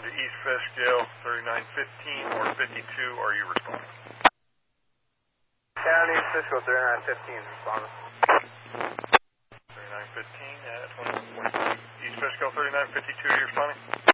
to East Fishkill, 3915 or 52, are you responding? County, East Fishkill, 3915, responding. 3915 at 2142. East Fishkill, 3952, are you responding?